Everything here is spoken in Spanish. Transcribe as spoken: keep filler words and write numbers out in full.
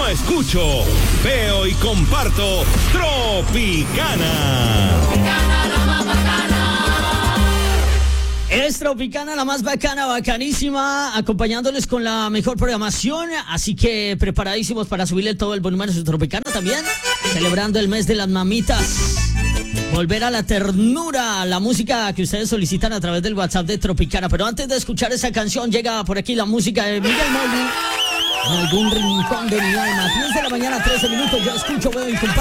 no escucho, veo y comparto Tropicana. Tropicana, la más bacana. Es Tropicana, la más bacana, bacanísima, acompañándoles con la mejor programación, así que preparadísimos para subirle todo el volumen a su Tropicana también, celebrando el mes de las mamitas. Volver a la ternura, la música que ustedes solicitan a través del WhatsApp de Tropicana. Pero antes de escuchar esa canción, llega por aquí la música de Miguel Moldi. En algún rincón de mi alma. diez de la mañana, trece minutos, yo escucho, veo y comparto.